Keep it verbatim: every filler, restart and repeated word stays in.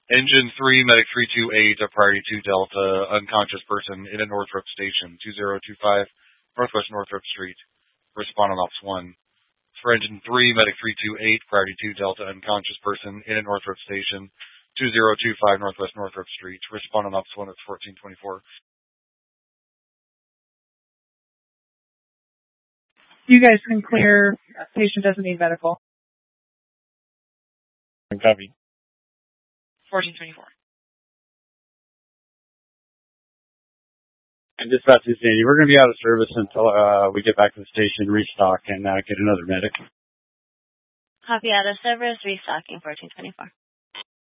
Engine three, Medic three two eight, a priority two Delta, unconscious person in a Northrop station, two zero two five, Northwest Northrop Street. Respond on Ops one. For Engine three, Medic three two eight, priority two Delta, unconscious person in a Northrop station, two zero two five, Northwest Northrop Street. Respond on Ops one at fourteen twenty-four. You guys can clear. Patient doesn't need medical. Copy. fourteen twenty-four. And dispatch to Sandy, we're going to be out of service until uh, we get back to the station, restock, and uh, get another medic. Copy, out of service, restocking fourteen twenty-four.